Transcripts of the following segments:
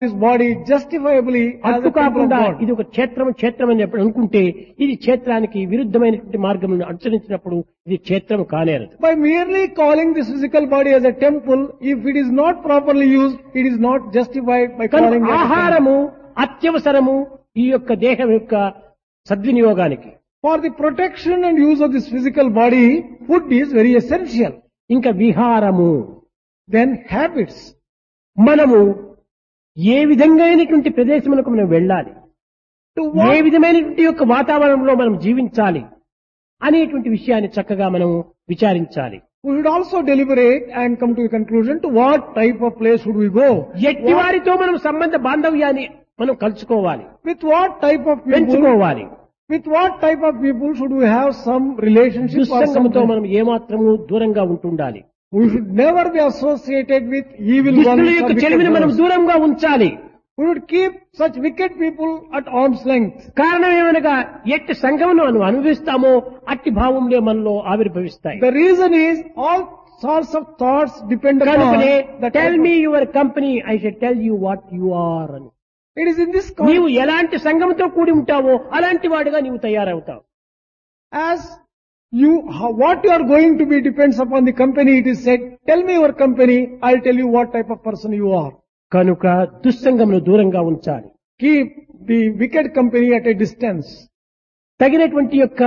this body justifiably as అట్టు a temple of కాకుండా God. ఇది ఒక క్షేత్రం అని ఎప్పుడు అనుకుంటే ఇది క్షేత్రానికి విరుద్ధమైనటువంటి మార్గములను అనుసరించినప్పుడు ఇది క్షేత్రం కానేరదు. By merely calling this physical body as a temple, if it is not properly used, it is not justified by కనుక calling it a temple. ఆహారము అత్యవసరము ఈ యొక్క దేహం యొక్క సద్వినియోగానికి. For the protection and use of this physical body, food is very essential. ఇంకా విహారము, Then habits. మనము ఏ విధంగా అయినటువంటి ప్రదేశములకు మనం వెళ్ళాలి, To ఏ what, విధమైనటువంటి యొక్క వాతావరణంలో మనం జీవించాలి అనేటువంటి విషయాన్ని చక్కగా మనం విచారించాలి. we should also deliberate and come to a conclusion to what type of place should we go. ఎట్టి వారితో మనం సంబంధ బాంధవ్యాన్ని మనం కలుసుకోవాలి, With what type of people, పెంచుకోవాలి. with what type of people should we have some relationship or దుస్సంగముతో some, మనం ఏమాత్రము దూరంగా ఉంటుండాలి. we should never be associated with evil ones. దుష్టుల or యొక్క wicked చెలిమిని మనం ones. దూరంగా ఉంచాలి. We should keep such wicked people at arm's length. కారణం ఏమనగా ఎట్టి సంఘమును మనం అనుభవిస్తామో అట్టి భావంలో మనలో ఆవిర్భవిస్తాయి. The reason is all sorts of thoughts depend upon కనుకనే the tell type me your company I shall tell you what you are అని. of- It is in this నీవు context, ఎలాంటి సంఘంతో కూడి ఉంటావో అలాంటి వాడిగా నీవు తయారవుతావు. as you, what you are going to be depends upon the company. It is said, tell me your company, I'll tell you what type of person you are. కనుక దుస్సంగమును దూరంగా ఉంచాలి. Keep the wicked company at a distance. తగినటువంటి యొక్క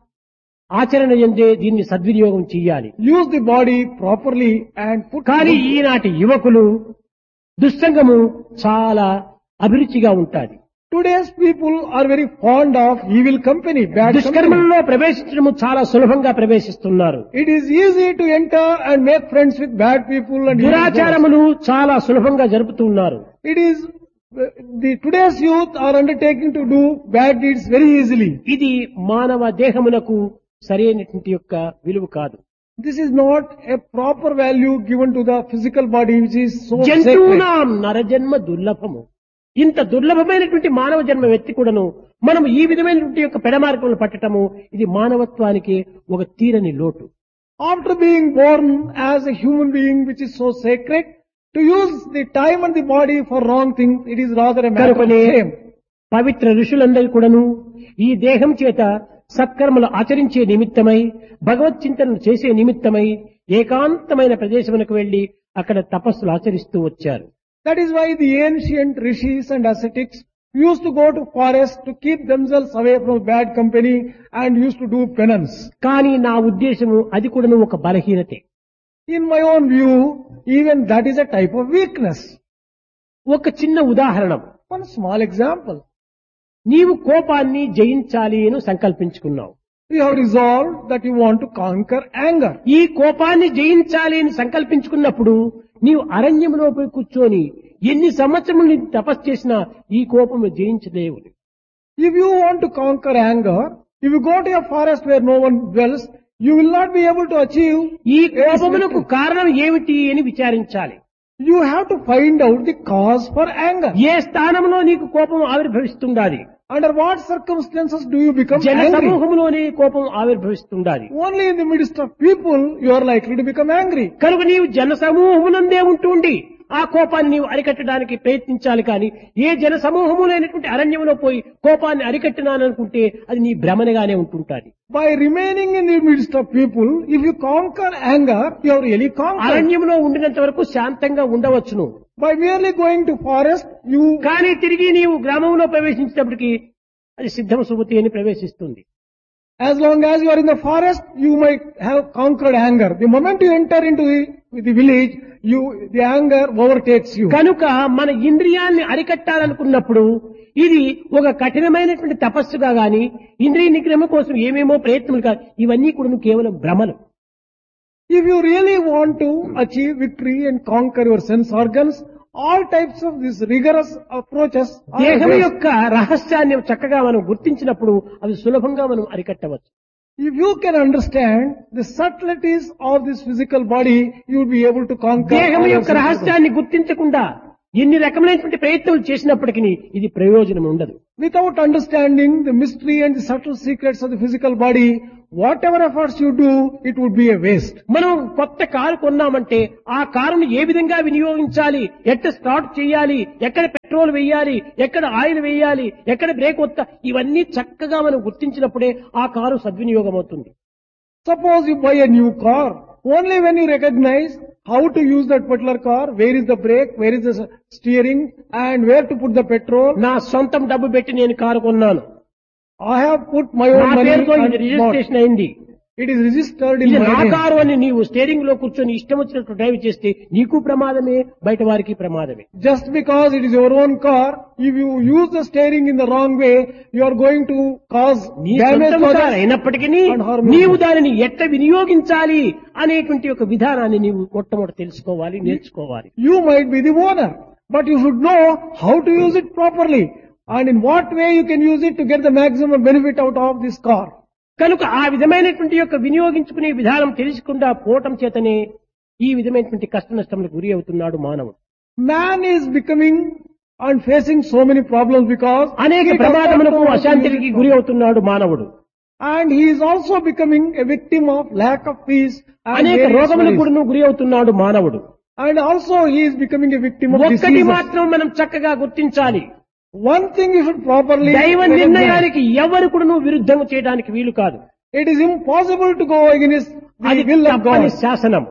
ఆచరణ ఎందే దీన్ని సద్వినియోగం చెయ్యాలి. Use the body properly and put కానీ ఈనాటి యువకులు దుస్సంగము చాలా అభిరుచిగా ఉంటాది. Today's people are very fond of evil company, bad company. దుష్కర్మల్లో ప్రవేశించడము చాలా సులభంగా ప్రవేశిస్తున్నారు. It is easy to enter and make friends with bad people and evil ones. దురాచారములు చాలా సులభంగా జరుపుతున్నారు. It is the today's youth are undertaking to do bad deeds very easily. ఇది మానవ దేహమునకు సరైనటువంటి యొక్క విలువ కాదు. This is not a proper value given to the physical body, which is so sacred. జంతువునాం నరజన్మ దుర్లభము. ఇంత దుర్లభమైనటువంటి మానవ జన్మ వ్యక్తి కూడాను మనం ఈ విధమైనటువంటి యొక్క పెడమార్గములు పట్టటము ఇది మానవత్వానికి ఒక తీరని లోటు. After being born as a human being, which is so sacred, to use the time and the body for wrong things, it is rather a matter of కనుకనే shame. పవిత్ర ఋషులందరూ కూడాను ఈ దేహం చేత సత్కర్మలు ఆచరించే నిమిత్తమై భగవత్ చింతనను చేసే నిమిత్తమై ఏకాంతమైన ప్రదేశమునకు వెళ్లి అక్కడ తపస్సులు ఆచరిస్తూ వచ్చారు. That is why the ancient rishis and ascetics used to go to forest to keep themselves away from bad company and used to do penance. కానీ నా ఉద్దేశము అది కూడాను ఒక బలహీనతే. In my own view, even that is a type of weakness. ఒక చిన్న ఉదాహరణ, One small example. నీవు కోపాన్ని జయించాలి అని సంకల్పించుకున్నావు. You have resolved that you want to conquer anger. ఈ కోపాన్ని జయించాలి అని సంకల్పించుకున్నప్పుడు నీవు అరణ్యంలో పోయి కూర్చొని ఎన్ని సంవత్సరములు నీవు తపస్సు చేసినా ఈ కోపము జయించలేవు. If you want to conquer anger, if you go to a forest where no one dwells, you will not be able to achieve. ఈ కోపమునకు కారణం ఏమిటి అని విచారించాలి. You have to find out the cause for anger. ఏ స్థానంలో నీకు కోపం ఆవిర్భవిస్తుండాలి? Under what circumstances do you become జన angry? సమూహంలోనే కోపం ఆవిర్భవిస్తుండాలి. Only in the midst of people you are likely to become angry. కనుక నీవు జన సమూహమునందే ఉంటుండి ఆ కోపాన్ని నీవు అరికట్టడానికి ప్రయత్నించాలి. కానీ ఏ జన సమూహములైనటువంటి అరణ్యంలో పోయి కోపాన్ని అరికట్టినాననుకుంటే అది నీ భ్రమణగానే ఉంటుంటాది. By remaining in the midst of people, if you conquer anger, you have really conquered. అరణ్యంలో ఉండినంత వరకు శాంతంగా ఉండవచ్చును. By merely going to forest, you కానీ తిరిగి నీవు గ్రామంలో ప్రవేశించేటప్పటికి అది సిద్ధమ సుమతి అని ప్రవేశిస్తుంది. as long as you are in the forest, you might have conquered anger. The moment you enter into the village, the anger overtakes you. కనుక మన ఇంద్రియాల్ని అరికట్టాలనుకున్నప్పుడు ఇది ఒక కఠినమైనటువంటి తపస్సుగా గాని ఇంద్రియ నిగ్రహం కోసం ఏమేమో ప్రయత్నాలు కాదు, ఇవన్నీ కూడా కేవలం భ్రమలు. If you really want to achieve victory and conquer your sense organs, all types of these rigorous approaches are దేహం waste. యొక్క రహస్యాన్ని చక్కగా మనం గుర్తించినప్పుడు అవి సులభంగా మనం అరికట్టవచ్చు. If you can understand the subtleties of this physical body, you will be able to conquer. దేహం all your యొక్క sense organs. రహస్యాన్ని గుర్తించకుండా ఎన్ని రకమైనటువంటి ప్రయత్నాలు చేసినప్పటికీ ఇది ప్రయోజనం ఉండదు. Without understanding the mystery and the subtle secrets of the physical body, whatever efforts you do, it would be a waste. మనం కొత్త కారు కొన్నామంటే ఆ కారును ఏ విధంగా వినియోగించాలి, ఎట్లా స్టార్ట్ చేయాలి, ఎక్కడ పెట్రోల్ వేయాలి, ఎక్కడ ఆయిల్ వేయాలి, ఎక్కడ బ్రేక్ వస్తా, ఇవన్నీ చక్కగా మనం గుర్తించినప్పుడే ఆ కారు సద్వినియోగం అవుతుంది. Suppose you buy a new car. Only when you recognize how to use that particular car, where is the brake, where is the steering, and where to put the petrol. నా సొంతం డబ్బు పెట్టి నేను car కొన్నాను, I have put my నా own money పేరుతో ఇది and bought. Registration అయింది, It is registered in ఇది my నా name. కారు అని నీవు స్టీరింగ్ లో కూర్చొని ఇష్టం వచ్చినట్టు డ్రైవ్ చేస్తే నీకు ప్రమాదమే, బయట వారికి ప్రమాదమే. Just because it is your own car, if you use the steering in the wrong way, you are going to cause నీ damage సొంతం to కారు others. అయినప్పటికీ and harm నీవు others. దానిని ఎట్లా వినియోగించాలి అనేటువంటి ఒక విధానాన్ని నీవు మొట్టమొదటి తెలుసుకోవాలి, నేర్చుకోవాలి. You might be the owner, but you should know how to use it properly and in what way you can use it to get the maximum benefit out of this car. కనుక ఆ విధమైనటువంటి యొక్క వినియోగించుకునే విధానం తెలుసుకుండా పోవటం చేతనే ఈ విధమైనటువంటి కష్ట నష్టములకు గురి అవుతున్నాడు మానవుడు. Man is becoming and facing so many problems because అనేక he does not ప్రమాదములకు know how to use అశాంతికి it గురి అవుతున్నాడు మానవుడు. and he is also becoming a victim of lack of peace and అనేక various రోగములకు worries. కూడా గురి అవుతున్నాడు మానవుడు. And also he is becoming a victim of ఒక్కటి diseases. మాత్రం మనం చక్కగా గుర్తించాలి, One thing you should properly దైవ recognize. నిర్ణయానికి ఎవరు కూడా విరుద్ధం చేయడానికి వీలు కాదు. It is impossible to go against అది the will of తప్పని God. శాసనం.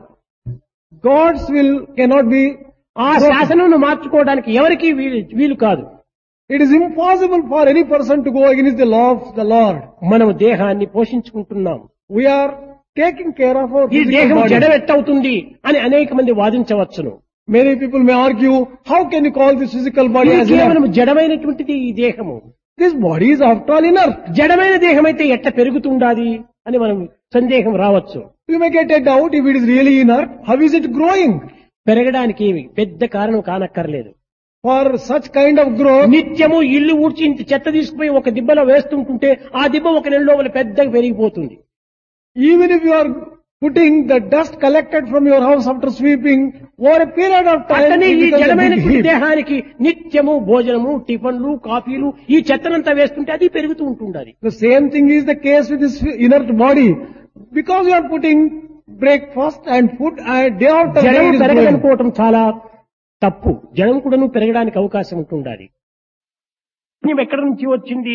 God's will cannot be. ఆ శాసనం మార్చుకోవడానికి ఎవరికి వీలు కాదు. It is impossible for any person to go against the law of the Lord. మనం దేహాన్ని పోషించుకుంటున్నాం, We are taking care of our ఈ physical దేహం body. జడవెట్టవుతుంది అని అనేక మంది వాదించవచ్చును. Many people may argue, how can you call this physical body ఇది as కేవలం inert? జడమైనటువంటిది ఈ దేహము. This body is after all inert. జడమైన దేహం అయితే ఎట్లా పెరుగుతుండాది అని మనం సందేహం రావచ్చు. You may get a doubt if it is really inert. How is it growing? పెరగడానికి ఏమి పెద్ద కారణం కానక్కర్లేదు. For such kind of growth, నిత్యము ఇల్లు ఊడ్చి ఇంత చెత్త తీసుకుపోయి ఒక దిబ్బలో వేస్తుంటుంటే ఆ దిబ్బ ఒక నెల లోపల పెద్దగా పెరిగిపోతుంది. even if you are putting the dust collected from your house after sweeping, over a period of time, అట్లనే it ఈ becomes a big జడమైనటువంటి heap. దేహానికి నిత్యము భోజనము, టిఫన్లు, కాఫీలు ఈ చెత్తనంతా వేస్తుంటే అది పెరుగుతూ ఉంటుండాలి. The same thing is the case with this inert body. Because you are putting breakfast and food and day after day జడం it is growing. పెరగదనుకోవటం చాలా తప్పు. జడం కూడాను పెరగడానికి అవకాశం ఉంటుండాలి. పుణ్యం ఎక్కడి నుంచి వచ్చింది?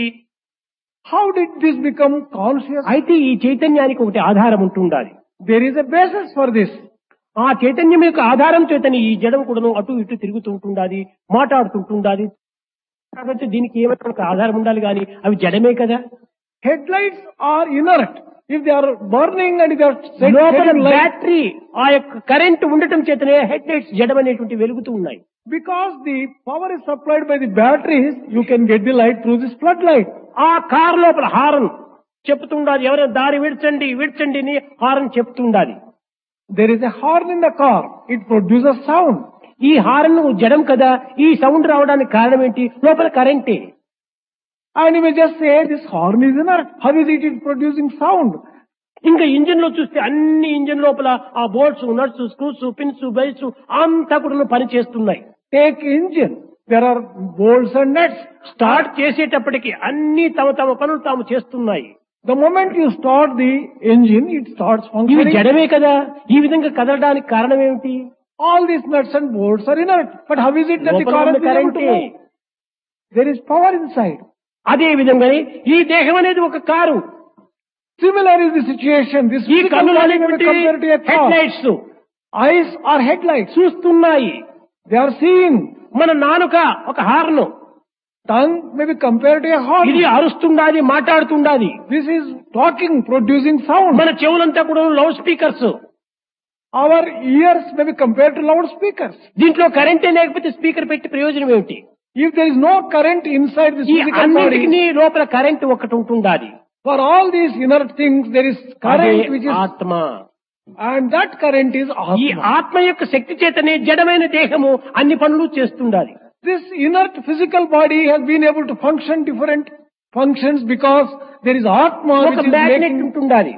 How did this become conscious? అయితే ఈ చైతన్యానికి ఒకటి ఆధారం ఉంటుండాలి. There is a basis for this. ఆ చైతన్యం యొక్క ఆధారం చేతని ఈ జడం కూడాను అటు ఇటు తిరుగుతూ ఉంటుండాలి, మాట్లాడుతుంటుండాలి. కాబట్టి దీనికి ఏమైనా ఒక ఆధారం ఉండాలి కానీ అవి జడమే కదా. Headlights are inert. If they are burning and if they are లోపల setting light, బ్యాటరీ ఆ యొక్క కరెంట్ ఉండటం చేతనే హెడ్ లైట్స్ జడమనేటువంటి వెలుగుతూ ఉన్నాయి. because the power is supplied by the batteries, you can get the light through this floodlight. ఆ car లోపల horn చెప్తుండాలి, ఎవరైనా దారి విడ్చండి విడ్చండి అని horn చెప్తుండాలి. There is a horn in the car. It produces sound. ఈ horn జడం కదా, ఈ సౌండ్ రావడానికి కారణం ఏంటి? లోపల కరెంటే. And you may just say, this horn is inert. How is it producing sound? ఇంకా ఇంజిన్ లో చూస్తే అన్ని ఇంజిన్ లోపల ఆ bolts, nuts, screws, pins, belts అంతా కూడా పని చేస్తున్నాయి. Take engine. There are bolts and nuts. Start చేసేటప్పటికి అన్ని తమ తమ పనులు తాము చేస్తున్నాయి. The moment you start the engine, it starts ఇవి functioning. జడమే కదా. ఈ విధంగా కదలడానికి కారణం ఏమిటి? All these nuts and bolts are inert. But how is it that the లోపల car ఉన్న is able to కరెంటే. move? There is power inside. అదే విధంగానే ఈ దేహం అనేది ఒక car. Similar is the situation. This ఈ physical కన్నులు body may be అనేటువంటి compared to a head car. Lights Eyes are headlights. చూస్తున్నాయి. They are seeing. మన నాలుక ఒక horn, Tongue may be compared to a horn. ఇది అరుస్తుండాది, మాట్లాడుతుండాది. This is talking, producing sound. మన చెవులంతా కూడా loud speakers. Our ears may be compared to loudspeakers. దీంట్లో కరెంటే లేకపోతే speaker పెట్టి ప్రయోజనం ఏమిటి? If there is no current inside this ఈ physical అన్నింటికి body, లోపల కరెంట్ ఒకటి ఉంటుండాలి. for all these inert things, there is అదే current which is, ఆత్మ. and that current is ఈ Atma. ఆత్మ యొక్క శక్తి చేతనే జడమైన దేహము అన్ని పనులు చేస్తుండాలి. This inert physical body has been able to function different functions because there is Atma ఒక which is మ్యాగ్నెట్ making, ఉంటుండాలి.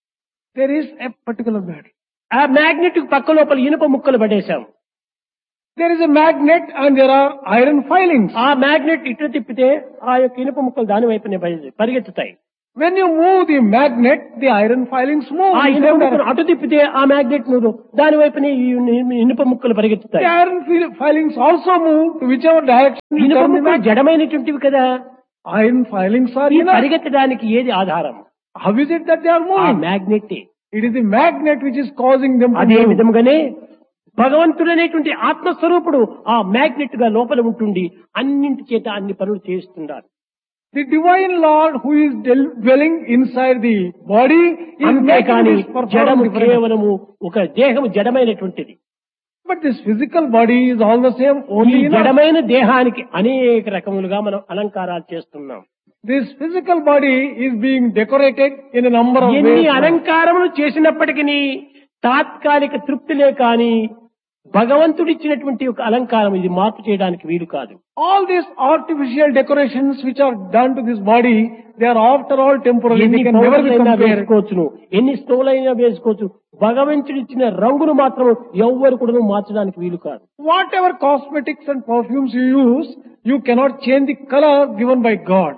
there is a particular battery. ఆ మ్యాగ్నెట్ పక్క లోపల ఇనుప ముక్కలు పడేశాం. There is a magnet and there are iron filings. ఆ magnet ఇటు తిప్పితే ఆ యొక్క ఇనుప ముక్కలు దాని వైపునే పరిగెత్తుతాయి. When you move the magnet, the iron filings move. ఆ in ఇనుప same ముక్కలు direction. అటు తిప్పితే ఆ మ్యాగ్నెట్ దాని వైపునే ఈ ఇనుప ముక్కలు పరిగెత్తుతాయి. The iron filings also move to whichever direction you ఇనుప turn the ముక్కలు magnet. జడమైనటువంటివి కదా. Iron filings are ఈ inert. పరిగెత్తడానికి ఏది ఆధారం? How is it that they are ఆ moving? Magnet. It is the magnet which is causing them to అదే move. విధముగానే భగవంతుడనేటువంటి ఆత్మస్వరూపుడు ఆ మ్యాగ్నెట్ గా లోపల ఉంటుండి అన్నింటి చేత అన్ని పనులు చేస్తున్నారు. The divine Lord who is dwelling inside the body is making అంతేకాని this perform జడము different. కేవలము ఒక దేహము జడమైనటువంటిది. But this physical body is all the same, ఈ only inert. జడమైన దేహానికి అనేక రకములుగా మనం అలంకారాలు చేస్తున్నాం. This physical body is being decorated in a number of ఎన్ని ways. అలంకారములు చేసినప్పటికీ తాత్కాలిక తృప్తిలే కాని భగవంతుడిచ్చినటువంటి ఒక అలంకారం ఇది మార్పు చేయడానికి వీలు కాదు. All these artificial decorations which are done to this body, they are after all temporary. ఎన్ని They can never be పౌడర్లైనా compared. వేసుకోవచ్చును, ఎన్ని స్టోలైనా వేసుకోవచ్చు. భగవంతుడిచ్చిన రంగును మాత్రం ఎవ్వరు కూడా మార్చడానికి వీలు కాదు. Whatever cosmetics and perfumes you use, you cannot change the color given by God.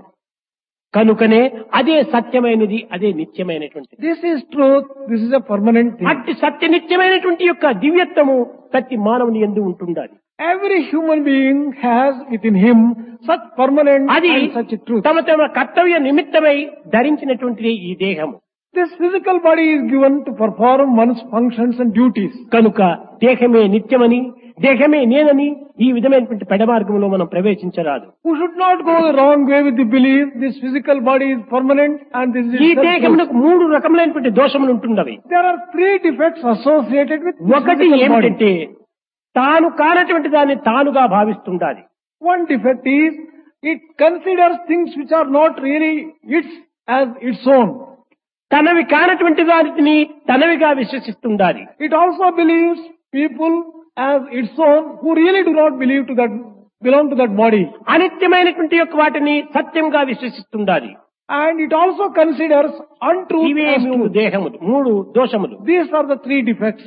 కనుకనే అదే సత్యమైనది, అదే నిత్యమైనటువంటిది. This is truth. This is a permanent thing. అట్టి సత్య నిత్యమైనటువంటి యొక్క దివ్యత్వము ప్రతి మానవుని యందు ఉంటుండాలి. Every human being has within him such permanent అది and such a truth. తమ తమ కర్తవ్య నిమిత్తమై ధరించినటువంటిది ఈ దేహము. This physical body is given to perform one's functions and duties. కనుక దేహమే నిత్యమని, దేహమే నేనని ఈ విధమైనటువంటి పెడమార్గంలో మనం ప్రవేశించరాదు. We should not go the wrong way with the belief this physical body is permanent and this is ఈ itself truth. దేహమునకు 3 రకములైనటువంటి దోషములు ఉంటున్నవి. There are 3 defects associated with this ఒకటి physical body. ఏమిటంటే తాను కానటువంటి దాన్ని తానుగా భావిస్తుండాలి. One defect is it considers things which are not really its as its own. తనవి కానటువంటి వాటిని తనవిగా విశ్వసిస్తుండాలి. It also believes people as its own who really do not belong to that body. అనిత్యమైనటువంటి యొక్క వాటిని సత్యంగా విశ్వసిస్తుండాలి. And it also considers untruth ఇవే as 3 truth. దేహములు, 3 దోషములు. These are the 3 defects.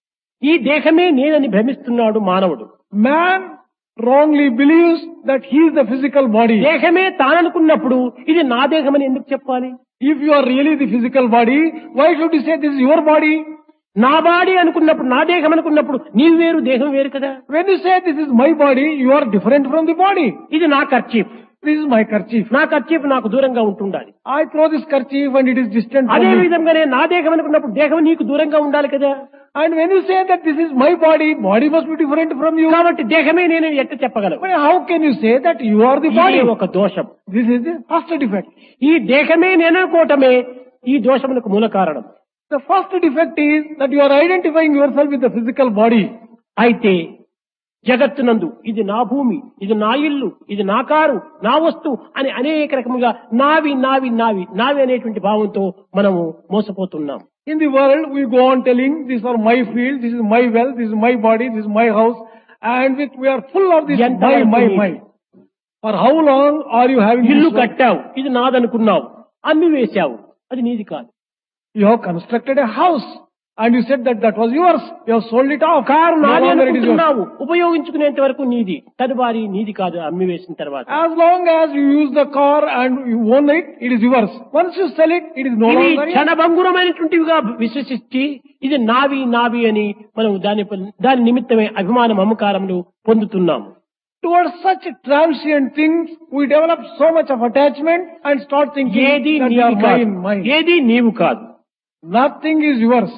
ఈ దేహమే నేనని భ్రమిస్తున్నాడు మానవుడు. Man wrongly believes that he is the physical body. దేహమే తాననుకున్నప్పుడు ఇది నా దేహమని ఎందుకు చెప్పాలి? If you are really the physical body, why should you say this is your body? నా బాడీ అనుకున్నప్పుడు, నా దేహం అనుకున్నప్పుడు నీవు వేరు, దేహం వేరు కదా. When you say this is my body, you are different from the body. ఇది నా kerchief, This is my kerchief. నా కర్చీఫ్ నాకు దూరంగా ఉంటుండాలి. I throw this kerchief and it is distant from అదే me. విధంగానే నా దేహం అనుకున్నప్పుడు దేహం నీకు దూరంగా ఉండాలి కదా. And when you say that this is my body, body must be different from you. కాబట్టి దేహమే నేను ఎట్ట చెప్పగలను? But how can you say that you are the ఇది body? ఒక దోషం. This is the first defect. ఈ దేహమే నేననుకోవటమే ఈ దోషములకు మూల కారణం. The first defect is that you are identifying yourself with the physical body. అయితే జగత్తునందు ఇది నా భూమి, ఇది నా ఇల్లు, ఇది నా కారు, నా వస్తువు అని అనేక రకముగా నావి నావి నావి నావి అనేటువంటి భావంతో మనము మోసపోతున్నాం. In the world, we go on telling, these are my field, this is my wealth, this is my body, this is my house, and we are full of this ఎంత my. For how long are you having ఇల్లు this wealth? కట్టావు, ఇది నాదనుకున్నావు, అమ్మి వేశావు, అది నీది కాదు. You have constructed a house and you said that was yours. You have sold it off. Car No నాది longer it is yours. అనుకుంటున్నావు, ఉపయోగించుకునేంత వరకు నీది, తదువారి నీది కాదు అమ్మి వేసిన తర్వాత. As long as you use the car and you own it, it is yours. Once you sell it, it is no ఇవి longer yours. క్షణభంగురమైనటువంటివిగా విశ్వసించి ఇది నావి నావి అని మనం దాని నిమిత్తమే అభిమాన మమకారములు పొందుతున్నాము. Towards such transient things, we develop so much of attachment and start thinking ఏది that they నీవి are కాదు, mine. ఏది నీవు కాదు. Nothing is yours.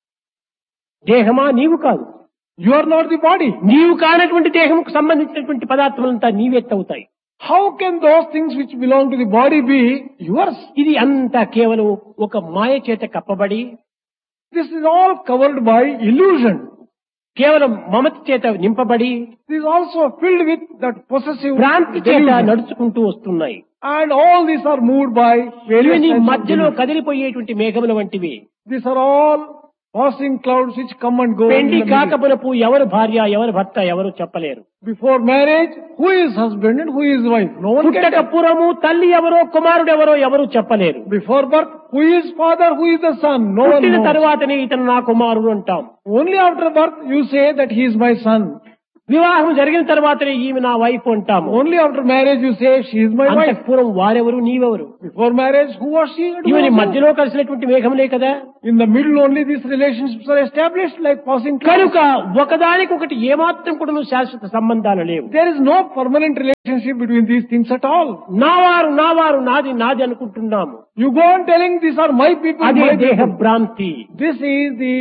దేహమా నీవు కాదు, You are not the body. నీవు కానటువంటి దేహముకు సంబంధించినటువంటి పదార్థములంతా నీవెత్తవుతాయి. How can those things which belong to the body be yours? ఇది అంతా కేవలం ఒక మాయ చేత కప్పబడి, This is all covered by illusion. కేవలం మమత చేత నింపబడి, This is also filled with that possessive భ్రాంతి చేత delusion. నడుచుకుంటూ వస్తున్నాయి. And all these are moved by various ఇవన్నీ types of మధ్యలో delusion. కదిలిపోయేటువంటి మేఘముల వంటివి. These are all passing clouds which come and go. in పెండి the middle. కాకపునపు ఎవరు భార్య, ఎవరు భర్త, ఎవరు చెప్పలేరు. Before marriage, who is husband and who is wife? No one can పుట్టక tell. పూర్వము తల్లి ఎవరో కుమారుడు ఎవరో ఎవరు చెప్పలేరు. Before birth, who is father, who is the son? No one పుట్టిన knows. తరువాతనే ఇతను నా కుమారుడు అంటాం. Only after birth, you say that he is my son. వివాహం జరిగిన తర్వాతనే ఈమె నా వైఫ్ అంటాము. Only after marriage you say, she is my wife. అంతఃపురం వారెవరు నీవెవరు? Before marriage, who was she? and who ఇవన్నీ was you? మధ్యలో కలిసినటువంటి మేఘములే కదా. In the middle only these relationships are established like passing clouds. కనుక ఒకదానికొకటి ఏమాత్రం కూడా శాశ్వత సంబంధాలు లేవు. There is no permanent relationship between these things at all. నావారు నాది నాది అనుకుంటున్నాము. You go on telling these are my people, అదే my దేహ people. భ్రాంతి. This is the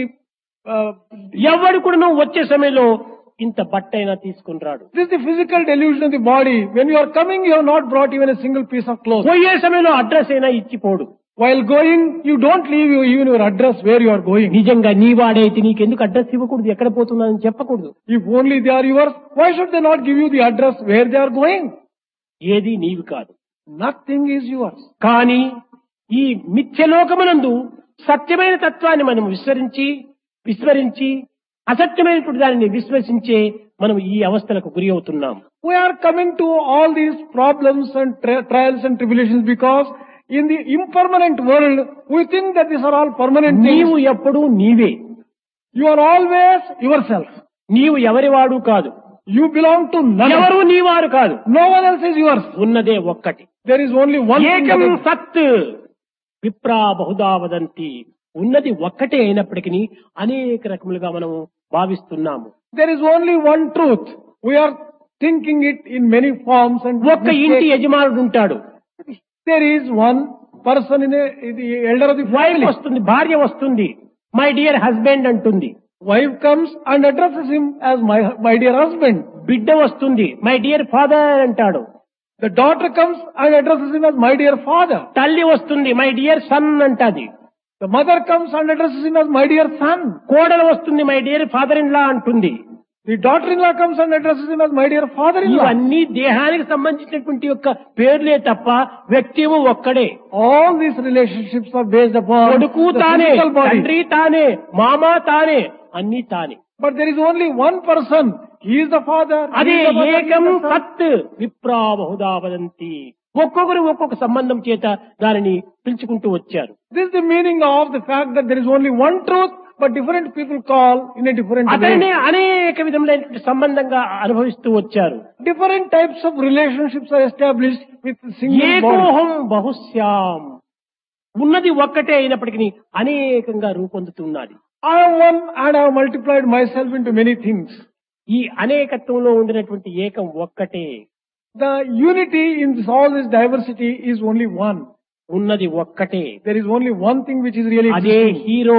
ఎవడు కూడా వచ్చే సమయంలో ఇంత బట్టైనా తీసుకుని రాడు. this is the physical delusion of the body. When you are coming, you have not brought even a single piece of clothes. పోయే సమయంలో అడ్రస్ అయినా ఇచ్చిపోడు. While going, you don't leave you even your address where you are going. నిజంగా నీ వాడైతే నీకెందుకు address ఇవ్వకూడదు, ఎక్కడ పోతున్నానని చెప్పకూడదు. If only they are yours, why should they not give you the address where they are going? ఏది నీవి కాదు. Nothing is yours. కానీ ఈ మిథ్యలోకమునందు సత్యమైన తత్వాన్ని మనం విస్మరించి అసత్యమైనటువంటి దానిని విశ్వసించే మనం ఈ అవస్థలకు గురి అవుతున్నాం. We are coming to all these problems and trials and tribulations because in the impermanent world, we think that these are all permanent నీవు things. ఎప్పుడూ నీవే. You are always yourself. నీవు ఎవరివాడు కాదు. You belong to none. ఎవరు నీవారు కాదు. No one else is yours. ఉన్నదే ఒక్కటి. There is only one thing. ఏకం that is- సత్ విప్రా బహుదా వదంతి. ఉన్నది ఒక్కటే అయినప్పటికీ అనేక రకములుగా మనము భావిస్తున్నాము. There is only one truth. We are thinking it in many forms and ఒక్క ఇంటి యజమానుడు ఉంటాడు. there is one person in the elder of the wife family. వస్తుంది, భార్య వస్తుంది, మై డియర్ హస్బెండ్ అంటుంది. Wife comes and addresses him as my dear husband. బిడ్డ వస్తుంది, మై డియర్ ఫాదర్ అంటాడు. The daughter comes and addresses him as my dear father. తల్లి వస్తుంది, my dear son అంటది. The mother comes and addresses him as my dear son. కోడలు వస్తుంది, my dear father in law అంటుంది. The daughter-in-law comes and addresses him as my dear father-in-law. ఇవన్నీ దేహానికి సంబంధించినటువంటి యొక్క పేర్లే తప్ప వ్యక్తిము ఒక్కడే. All these relationships are based upon కొడుకు the తానే, physical body. తండ్రి తానే, మామ తానే, అన్ని తానే. But there is only one person. He is the father. he అదే is the mother, he is ఏకం the son. సత్ విప్రా బహుదా వదంతి. ఒక్కొక్కరు ఒక్కొక్క సంబంధం చేత దానిని పిలుచుకుంటూ వచ్చారు. This is the meaning of the fact that there is only one truth, but different people call in a different అతనే way. అనేక విధములైనటువంటి సంబంధంగా అనుభవిస్తూ వచ్చారు. Different types of relationships are established with single body. ఏకోహం బహుశ్యాం. ఉన్నది ఒక్కటే అయినప్పటికీ అనేకంగా రూపొందుతున్నది. I am one and I have multiplied myself into many things. ఈ అనేకత్వంలో ఉండినటువంటి ఏకం ఒక్కటే. The unity in all this diversity is only one. ఉన్నది ఒక్కటే. There is only one thing which is really అదే existing. Hero.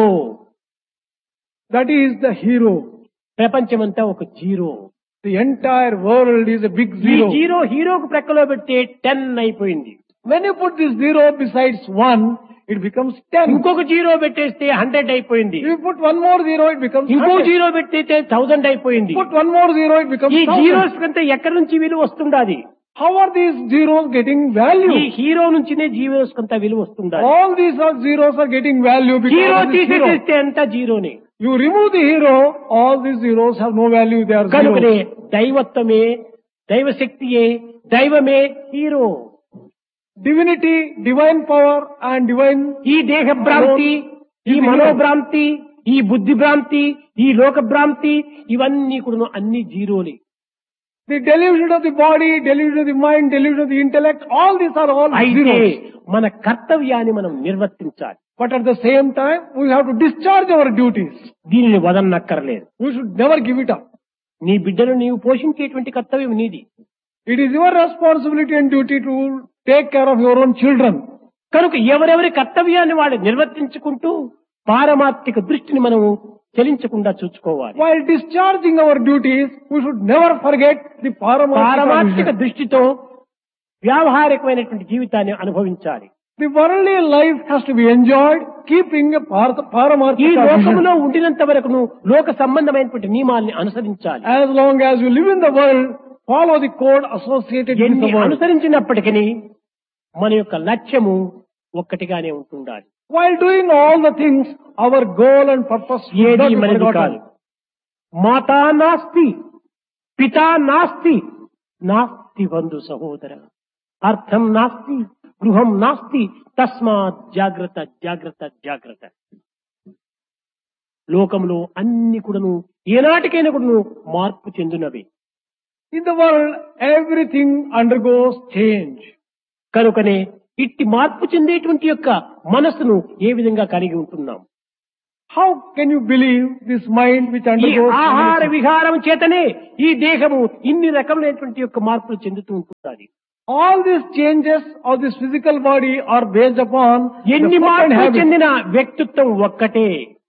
That is the hero. ప్రపంచమంతా ఒక zero. The entire world is a big ఈ zero. జీరో హీరోకు ప్రక్కలో పెడితే 10 అయిపోయింది. When you put this zero besides one, it becomes 10. ఇంకొక zero పెట్టేస్తే 100 అయిపోయింది. If you put one more zero, it becomes ఇంకో 100. Zero పెట్టేస్తే 1000 అయిపోయింది. Put one more zero, it becomes ఈ 1000. జీరోస్ కంటే ఎక్కడి నుంచి విలువ వస్తుండాది? How are these zeros getting ఈ value? హీరో నుంచినే జీరోస్ కొంత విలువ వస్తుండాలి. All these are zeros are getting value because zero of this zero. తీసేస్తే అంతా జీరోనే. You remove the hero, all these zeros have no value, they are కనుకనే zeros. దైవత్వమే, దైవశక్తియే, దైవమే hero. Divinity, divine power and divine ఈ దేహ భ్రాంతి, ఈ మనోభ్రాంతి, ఈ బుద్ధి భ్రాంతి, ఈ లోక భ్రాంతి, ఇవన్నీ కూడా అన్ని జీరోలే. the delusion of the body, delusion of the mind, delusion of the intellect, all these are all అయితే zeros. మన కర్తవ్యాన్ని మనం నిర్వర్తించాలి. But at the same time, we have to discharge our duties. దీనిని వదన్నక్కర్లేదు. We should never give it up. నీ బిడ్డను నీవు పోషించేటువంటి కర్తవ్యం నీది. It is your responsibility and duty to take care of your own children. కనుక ఎవరెవరి కర్తవ్యాన్ని వాడు నిర్వర్తించుకుంటూ పారమార్థిక దృష్టిని మనము చలించకుండా చూసుకోవాలి. While discharging our duties, we should never forget the పారమార్థిక paramount. దృష్టితో వ్యావహారికమైనటువంటి జీవితాన్ని అనుభవించాలి. The worldly life has to be enjoyed, keeping a ఈ paramount. లోకంలో ఉండినంత వరకు లోక సంబంధమైనటువంటి నియమాల్ని అనుసరించాలి. As long as you live in the world, follow the code associated with ఎన్ని the world. అనుసరించినప్పటికీ మన యొక్క లక్ష్యము ఒక్కటిగానే ఉంటుండాలి. While doing all the things, our goal and purpose should ఏది not be మనది forgotten. కాదు. మాతా నాస్తి, పితా నాస్తి, నాస్తి బంధు సహోదర, అర్థం నాస్తి, గృహం నాస్తి, తస్మాత్ జాగ్రత్త జాగ్రత్త జాగ్రత్త. లోకంలో అన్ని కూడాను ఏనాటికైనా కూడాను మార్పు చెందినవి. In the world, everything undergoes change. కనుకనే ఇట్టి మార్పు చెందేటువంటి యొక్క మనస్సును ఏ విధంగా కలిగి ఉంటున్నాం? How can you believe this mind which ఈ undergoes ఆహార change? విహారం చేతనే ఈ దేహము ఇన్ని రకములైనటువంటి యొక్క మార్పులు చెందుతూ ఉంటుంది. All these changes of this physical body are based upon the ఎన్ని food and మార్పులు habits. చెందిన వ్యక్తిత్వం ఒక్కటే.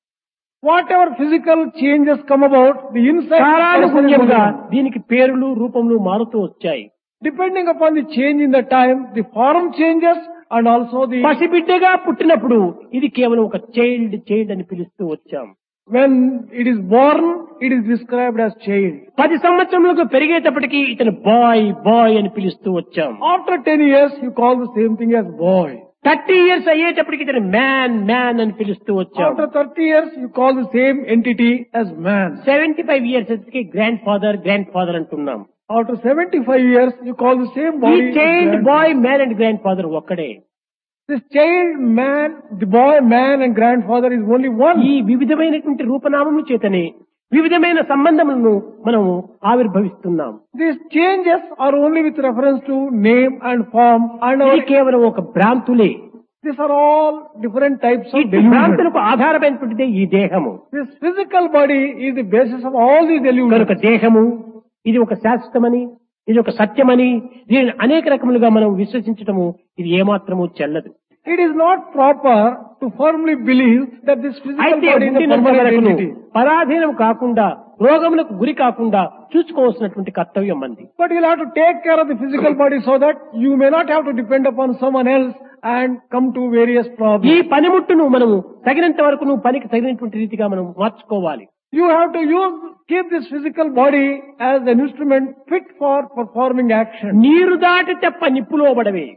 Whatever physical changes come about, the inside person is కాలానుగుణ్యంగా only. దీనికి పేర్లు రూపములు మారుతూ వచ్చాయి. Depending upon the change in the time, the form changes and also the పసిబిడ్డగా పుట్టినప్పుడు ఇది కేవలం ఒక చైల్డ్ అని పిలుస్తూ వచ్చాం. when it is born, it is described as child. 10 సంవత్సరములకు పెరిగేటప్పటికి ఇతను బాయ్ అని పిలుస్తూ వచ్చాం. After 10 years, you call the same thing as boy. 30 years అయ్యేటప్పటికి ఇతను మ్యాన్ అని పిలుస్తూ వచ్చాం. After 30 years, you call the same entity as man. 75 years వచ్చి గ్రాండ్ ఫాదర్ అంటున్నాం. After 75 years, you call the same ఈ body as child grandfather. Bye man and grand father ఒక్కడే. This child, man, the boy, man and grandfather is only one. ఈ వివిధమైనటువంటి రూపనామముల చేతనే వివిధమైన సంబంధములను మనము ఆవిర్భవిస్తున్నాం. These changes are only with reference to name and form and ఇది కేవలం ఒక భ్రాంతులే. these are all different types ఈ of delusion. భ్రాంతులకు ఆధారమైనటువంటిదే ఈ దేహము. This physical body is the basis of all these delusions. కనుక దేహము ఇది ఒక శాశ్వతమని, ఇది ఒక సత్యమని, దీనిని అనేక రకములుగా మనం విశ్వసించటము ఇది ఏమాత్రము చెల్లదు. It is not proper to firmly believe that this physical అయితే body is a పుట్టినంత permanent వరకును entity. పరాధీనం కాకుండా రోగములకు గురి కాకుండా చూసుకోవాల్సినటువంటి కర్తవ్యం మంది. But you'll have to take care of the physical body so that you may not have to depend upon someone else and come to various ఈ problems. పనిముట్టును మనము తగినంత వరకును పనికి తగినటువంటి రీతిగా మనం మార్చుకోవాలి. You have to keep this physical body as an instrument fit for performing action. నీరు దాటి తెప్ప నిప్పులో పడవే.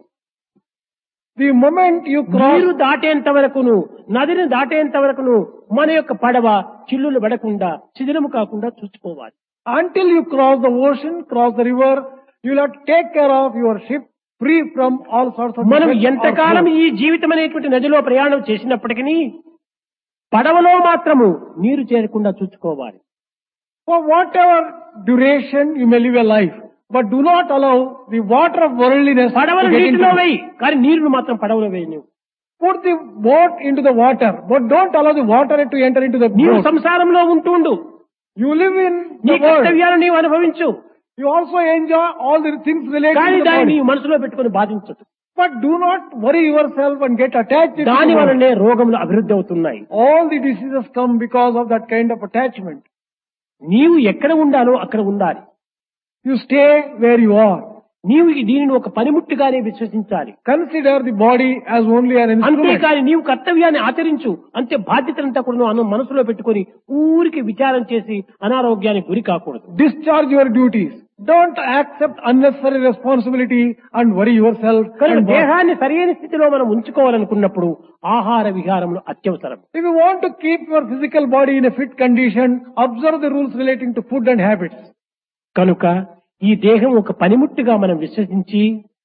The moment you cross, నీరు దాటేంత వరకును నదిని దాటేంత వరకును మన యొక్క పడవ చిల్లులు పడకుండా శిథిలము కాకుండా చూసుకోవాలి. until you cross the ocean, cross the river, you'll have to take care of your ship free from all sorts of మనం defects or ఎంతకాలం flaws. ఈ జీవితం అనేటువంటి నదిలో ప్రయాణం చేసినప్పటికీ పడవలో మాత్రము నీరు చేరకుండా చూసుకోవాలి. For whatever duration you may live a life, but do not allow the water of worldliness పడవలు to get into నీటిలో it. వేయి, కానీ నీరును మాత్రం పడవలో వేయి. నువ్వు Put the boat into the water, but don't allow the water to enter into the నీవు boat. సంసారంలో ఉంటుండు, You live in నీ the world. కర్తవ్యాలను నీవు అనుభవించు, You also enjoy all the things related కానీ to the దాన్ని body. నీవు మనసులో పెట్టుకుని బాధించదు. But do not worry yourself and get attached to దాని the body. వలనే రోగములు అభివృద్ధి అవుతున్నాయి. All the diseases come because of that kind of attachment. నీవు ఎక్కడ ఉండాలో అక్కడ ఉండాలి. You stay where you are. నీవు దీనిని ఒక పనిముట్టుగానే విశ్వసించాలి. Consider the body as only an instrument. అంతేకాని నీవు కర్తవ్యాన్ని ఆచరించు, అంతే బాధ్యతలంతా కూడా మనసులో పెట్టుకొని ఊరికి విచారం చేసి అనారోగ్యానికి గురి కాకూడదు. Discharge your duties. Don't accept unnecessary responsibility and worry yourself. కనుక and bother. దేహాన్ని సరైన స్థితిలో మనం ఉంచుకోవాలనుకున్నప్పుడు ఆహార విహారములు అత్యవసరం. If you want to keep your physical body in a fit condition, observe the rules relating to food and habits. కనుక ఈ దేహం ఒక పనిముట్టుగా మనం విశ్వసించి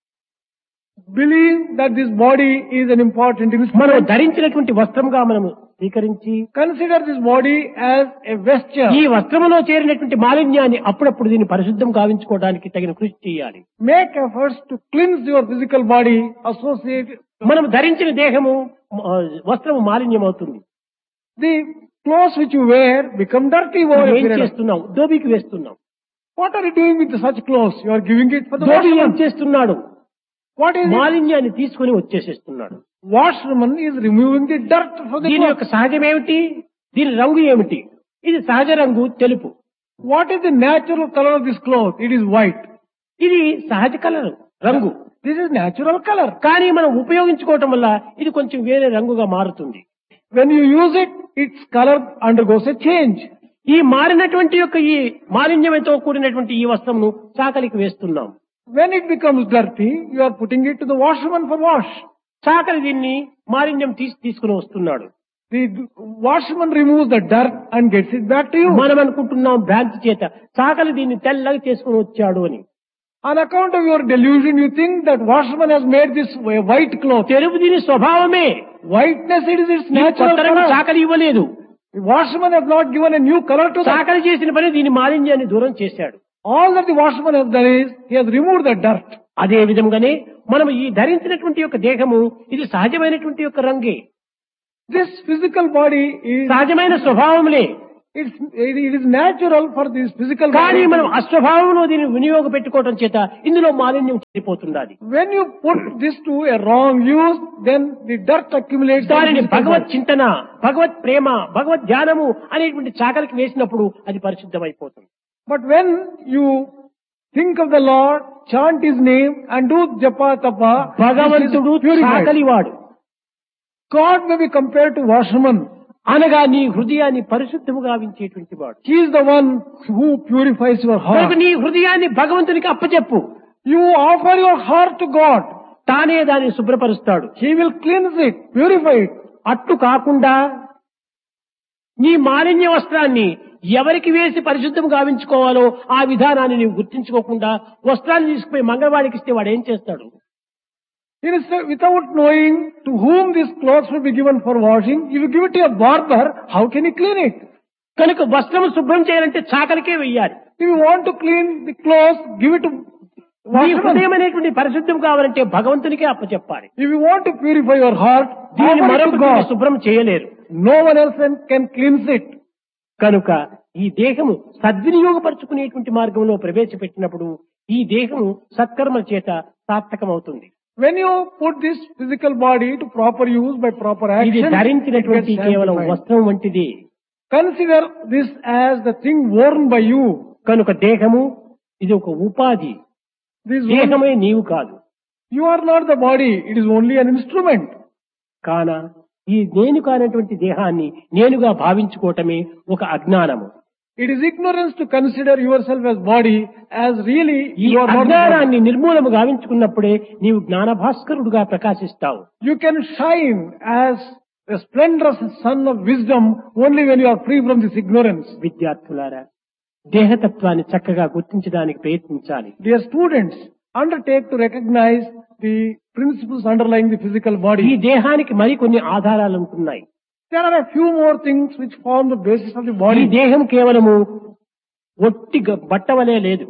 Believe that this body is an important మనం instrument. ధరించినటువంటి వస్త్రంగా మనము స్వీకరించి Consider this body as a vesture. ఈ వస్త్రములో చేరినటువంటి మాలిన్యాన్ని అప్పుడప్పుడు దీన్ని పరిశుద్ధం గావించుకోవడానికి తగిన కృషి చేయాలి. Make efforts to cleanse your physical body associated. మనం ధరించిన దేహము వస్త్రము మాలిన్యం అవుతుంది. The clothes which you wear become dirty over a ఏం period of- చేస్తున్నాం? దోబికి వేస్తున్నాం. What are you doing with such clothes? You are giving it for the dhobi ఏం washerman. చేస్తున్నాడు? What is it? మాలిన్యాన్ని తీసుకొని వచ్చేసేస్తున్నాడు. Washerman is removing the dirt from the దీని clothes. యొక్క సహజం ఏమిటి? దీని రంగు ఏమిటి? ఇది సహజ రంగు తెలుపు. What is the natural color of this cloth? It is white. ఇది సహజ కలర్ రంగు. This is natural color. కానీ మనం ఉపయోగించుకోవటం వల్ల ఇది కొంచెం వేరే రంగుగా మారుతుంది. When you use it, its color undergoes a change. ఈ మారినటువంటి యొక్క ఈ మాలిన్యంతో కూడినటువంటి ఈ వస్త్రమును చాకలికి వేస్తున్నాం. When it becomes dirty, you are putting it to the washerman for wash. చాకలి దీన్ని మాలిన్యం తీసుకుని వస్తున్నాడు. The washerman removes the dirt and gets it back to you. మనం అనుకుంటున్నాం భ్రాంతి చేత చాకలి దీన్ని తెల్లగా చేసుకుని వచ్చాడు అని. On account of your delusion, you think that washerman has made this a white cloth. తెలుపు దీని స్వభావమే. Whiteness, it is its ఈ natural కొత్త రంగు color. చాకలి ఇవ్వలేదు. The washerman has not given a new color to that. చాకలి చేసిన పని దీని మాలిన్యాన్ని దూరం చేశాడు. All that the washerman has done is, he has removed the dirt. అదే విధంగానే మనం ఈ ధరించినటువంటి యొక్క దేహము ఇది సహజమైనటువంటి యొక్క రంగే, This physical body is, సహజమైన స్వభావములే. it is natural for this physical కానీ body. మనం అస్వభావంలో దీన్ని వినియోగ పెట్టుకోవడం చేత ఇందులో మాలిన్యం చేరిపోతున్నది. When you put this to a wrong use, then the dirt accumulates. in దానిని the physical భగవత్ body. చింతన, భగవత్ ప్రేమ, భగవత్ ధ్యానము అనేటువంటి చాకలికి వేసినప్పుడు అది పరిశుద్ధమైపోతుంది. But when you think of the Lord, chant His name and do japa tapa, భగవంతుడు this is purified. చాకలివాడు God may be compared to washerman. అనగా నీ హృదయాన్ని పరిశుద్ధము గావించేటువంటి వాడు. He is the one who purifies your heart. కనుక నీ హృదయాన్ని భగవంతునికి అప్పచెప్పు, You offer your heart to God. తానే దాన్ని శుభ్రపరుస్తాడు. He will cleanse it, purify it. అట్టు కాకుండా నీ మాలిన్య వస్త్రాన్ని ఎవరికి వేసి పరిశుద్ధం గావించుకోవాలో ఆ విధానాన్ని నీవు గుర్తించుకోకుండా వస్త్రాన్ని తీసుకుపోయి మంగళవాడికి ఇస్తే వాడు ఏం చేస్తాడు? Without knowing to whom these clothes will be given for washing, if you give it to a barber, how can he clean it? కనుక వస్త్రం శుభ్రం చేయాలంటే చాకలికే వెయ్యాలి. If you want to clean the clothes, give it to నీ washerman. హృదయం అనేటువంటి పరిశుద్ధం కావాలంటే భగవంతునికే అప్పచెప్పాలి. If you want to purify your heart, దీన్ని offer it to మరొకటి God. శుభ్రం చేయలేరు. No one else can cleanse it. కనుక ఈ దేహము సద్వినియోగపరుచుకునేటువంటి మార్గంలో ప్రవేశపెట్టినప్పుడు ఈ దేహము సత్కర్మల చేత సార్థకమవుతుంది. When you put this physical body to proper use by proper ఇది action, it ధరించినటువంటి gets కేవలం sanctified. వస్త్రం వంటిది. Consider this as the thing worn by you. కనుక దేహము ఇది ఒక ఉపాధి, This దేహమే నీవు కాదు. you are not the body, it is only an instrument. కాన ఈ నేను కానటువంటి దేహాన్ని నేనుగా భావించుకోవటమే ఒక అజ్ఞానము. It is ignorance to consider yourself as body, as really ఈ you are not the body. అజ్ఞానాన్ని నిర్మూలము గావించుకున్నప్పుడే నీవు జ్ఞానభాస్కరుడుగా ప్రకాశిస్తావు. You can shine as a splendorous sun of wisdom only when you are free from this ignorance. విద్యార్థులారా, దేహతత్వాన్ని చక్కగా గుర్తించడానికి ప్రయత్నించాలి. Dear students, undertake to recognize the principles underlying the physical ఈ body. దేహానికి మరికొన్ని ఆధారాలు ఉంటున్నాయి. There are a few more things which form the basis of the ఈ body. దేహం కేవలము ఒట్టి బట్టవలే లేదు.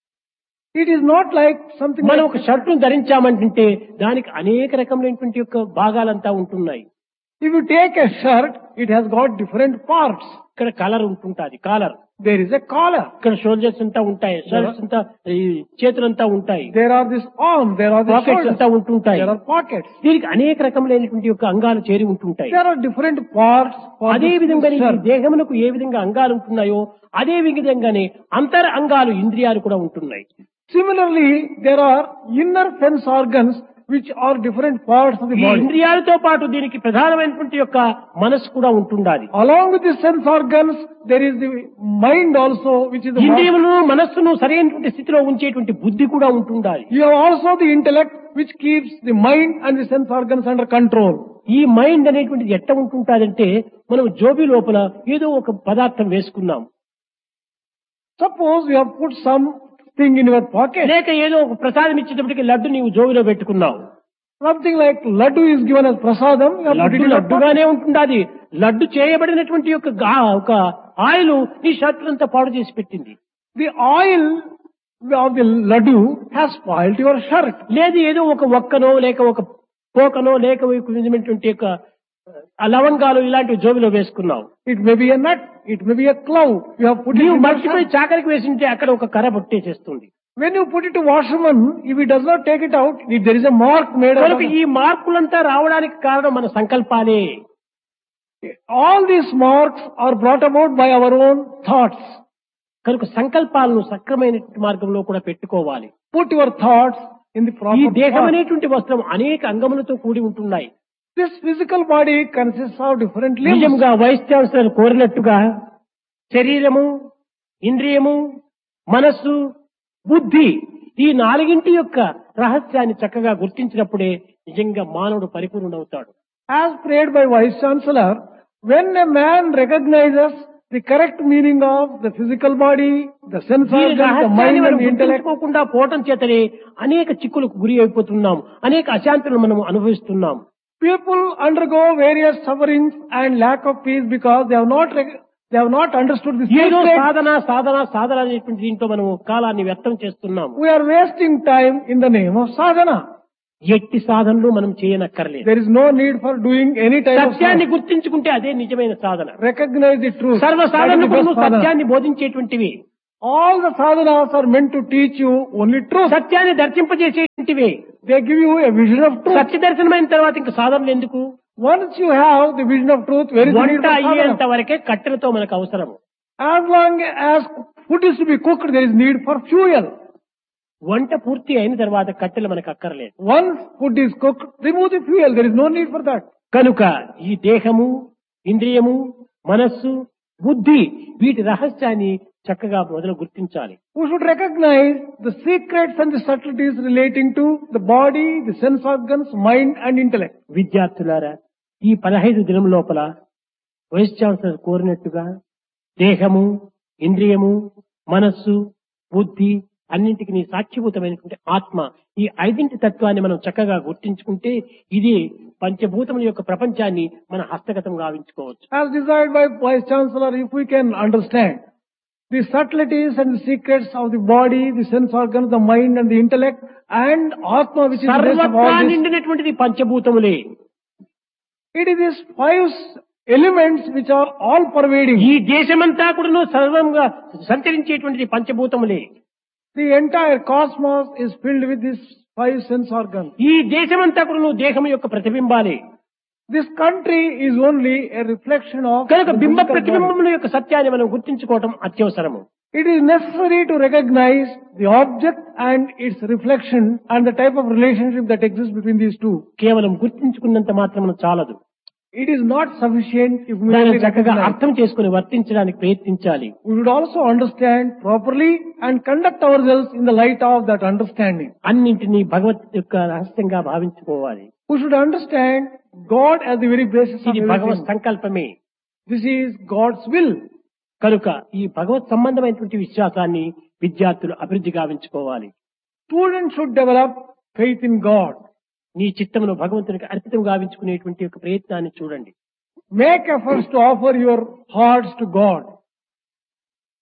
It is not like something మనం like, ఒక షర్టును ధరించామంటే దానికి అనేక రకములైనటువంటి యొక్క భాగాలంతా ఉంటున్నాయి. if you take a shirt, it has got different parts. ఇక్కడ colour ఉంటుంటాది, caller. There is a collar. ఇక్కడ షోల్డర్స్ అంతా ఉంటాయి, షర్ట్స్ అంతా, ఈ చేతులంతా ఉంటాయి, There are this arm, there are the pockets shoulders, అంతా ఉంటుంటాయి. there are pockets. దీనికి అనేక రకములైనటువంటి యొక్క అంగాలు చేరి ఉంటుంటాయి. There are different parts for అదే this విధంగా ఈ shirt. దేహమునకు ఏ విధంగా అంగాలు ఉంటున్నాయో అదే విధంగానే అంతర అంగాలు ఇంద్రియాలు కూడా ఉంటున్నాయి. Similarly, there are inner sense organs which are different parts of the ఈ body. ఇంద్రియాలతో పాటు దీనికి ప్రధానమైనటువంటి యొక్క మనసు కూడా ఉంటుండాలి. Along with the sense organs, there is the mind also, which is the mind. ఇంద్రియములను మనస్సును సరైనటువంటి స్థితిలో ఉంచేటువంటి బుద్ధి కూడా ఉంటుండాలి. You have also the intellect which keeps the mind and the sense organs under control. ఈ మైండ్ అనేటువంటిది ఎట్ట ఉంటుంటాదంటే మనం జోబి లోపల ఏదో ఒక పదార్థం వేసుకున్నాం, Suppose you have put something in your pocket. లేక ఏదో ఒక ప్రసాదం ఇచ్చేటప్పటికి లడ్డు నీవు జోబిలో పెట్టుకున్నావు. Something like laddu is given as prasadam. You have put laddu it in your pocket. లడ్డుగానే ఉంటుండాది. Laddu చేయబడినటువంటి యొక్క ఒక ఆయిల్ నీ షర్ట్ అంతా పాడు చేసి పెట్టింది. The oil of the laddu has spoiled your shirt. లేదు ఏదో ఒక ఒక్కనో లేక ఒక పోకనో లేక ఒక విధమైనటువంటి యొక్క లవంగాలు ఇలాంటివి జోబిలో వేసుకున్నావు. It may be a nut, it may be a clove. You have put it నీవు in your మర్చిపోయి shirt. చాకరికి వేసింటే అక్కడ ఒక కర్ర పొట్టేసేస్తుంది. When you put it to washerman, if he does not take it out, if there is a mark made out కనుక of ఈ మార్పులంతా రావడానికి కారణం మన సంకల్పాలే. all these marks are brought about by our own thoughts. కనుక సంకల్పాలను సక్రమైనటువంటి మార్గంలో కూడా పెట్టుకోవాలి. Put your thoughts in the ఈ proper దేహం path. అనేటువంటి వస్త్రం అనేక అంగములతో కూడి ఉంటున్నాయి. This physical body consists of different limbs. నిజంగా వైస్ ఛాన్సలర్ కోరినట్టుగా శరీరము, ఇంద్రియము, మనస్సు, బుద్ధి ఈ నాలుగింటి యొక్క రహస్యాన్ని చక్కగా గుర్తించినప్పుడే నిజంగా మానవుడు పరిపూర్ణుడవుతాడు. As prayed by Vice Chancellor, when a man recognizes the correct meaning of the physical body, the sense ఈ organs, the రహస్యాన్ని mind మనం and the intellect, గుర్తించుకోకుండా పోవటం చేతనే అనేక చిక్కులకు గురి అయిపోతున్నాం, అనేక అశాంతులను మనం అనుభవిస్తున్నాం. people undergo various sufferings and lack of peace because they have not They have not understood the ఏదో secret. సాధన అనేటువంటి దీంట్లో మనం కాలాన్ని వ్యర్థం చేస్తున్నాము. We are wasting time in the name of sadhana. ఎట్టి సాధనలు మనం చేయనక్కర్లేదు. There is no need for doing any type of సత్యాన్ని sadhana. గుర్తించుకుంటే అదే నిజమైన సాధన. Recognize the truth. సర్వ That is సాధనలు the best sadhana. సత్యాన్ని బోధించేటువంటివి. All the sadhanas are meant to teach you only truth. సత్యాన్ని దర్శింపజేసేటువంటివి. They give you a vision of truth. సత్య దర్శనమైన తర్వాత ఇంకా సాధనలు ఎందుకు? Once you have the vision of truth, where is the need వంట for అయ్యేంత sadhana? వరకే కట్టెలతో మనకు అవసరం. As long as food is to be cooked, there is need for fuel. వంట పూర్తి అయిన తర్వాత కట్టెలు మనకు అక్కర్లేదు. Once food is cooked, remove the fuel. There is no need for that. కనుక ఈ దేహము, ఇంద్రియము, మనస్సు, బుద్ధి వీటి రహస్యాన్ని చక్కగా మొదలు గుర్తించాలి. We should recognize the secrets and the subtleties relating to the body, the sense organs, mind and intellect. విద్యార్థులారా, ఈ 15 దినం లోపల వైస్ ఛాన్సలర్ కోరినట్టుగా దేహము, ఇంద్రియము, మనస్సు, బుద్ధి అన్నింటికి సాక్షిభూతమైనటువంటి ఆత్మ, ఈ 5 తత్వాన్ని మనం చక్కగా గుర్తించుకుంటే ఇది పంచభూతముల యొక్క ప్రపంచాన్ని మన హస్తగతం గావించుకోవచ్చు. As desired by Vice Chancellor, if we can understand the subtleties and the secrets of the body, the sense organs, the mind and the intellect and Atma, which is the base of సర్వత్రా all this. నిండినటువంటిది పంచభూతములే. It is these 5 elements which are all pervading. ఈ దేశమంతా కూడా సర్వంగా సంచరించేటువంటిది పంచభూతములే. The entire cosmos is filled with these 5 sense organs. ఈ దేశమంతా కూడా దేహం యొక్క ప్రతిబింబాలే. This country is only a reflection of కనుక the బింబ physical body. ప్రతిబింబముల యొక్క సత్యాన్ని మనం గుర్తించుకోవటం అత్యవసరము. It is necessary to recognize the object and its reflection and the type of relationship that exists between these two. కేవలం గుర్తించుకున్నంత మాత్రమున చాలదు. It is not sufficient if we దాన్ని only చక్కగా recognize. అర్థం చేసుకుని వర్తించడానికి ప్రయత్నించాలి. We should also understand properly and conduct ourselves in the light of that understanding. అన్నింటినీ భగవత్ యొక్క రహస్యంగా భావించుకోవాలి. We should understand God as the very basis of ఇది భగవత్ everything. సంకల్పమే. This is God's will. కనుక ఈ భగవత్ సంబంధమైనటువంటి విశ్వాసాన్ని విద్యార్థులు అభివృద్ధి గావించుకోవాలి. Students should develop faith in God. నీ చిత్తమును భగవంతునికి అర్పితం గావించుకునేటువంటి ఒక ప్రయత్నాన్ని చూడండి. Make efforts to offer your hearts to God.